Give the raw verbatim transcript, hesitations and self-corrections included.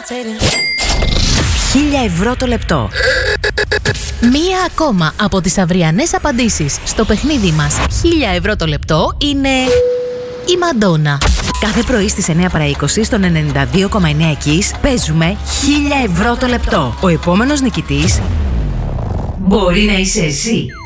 Χίλια ευρώ το λεπτό. Μία ακόμα από τις αυριανές απαντήσεις στο παιχνίδι μας χίλια ευρώ το λεπτό είναι η Μαντόνα. Κάθε πρωί στις εννιά παρά είκοσι στον ενενήντα δύο κόμμα εννιά Kiss παίζουμε χίλια ευρώ το λεπτό. Ο επόμενος νικητής μπορεί να είσαι εσύ.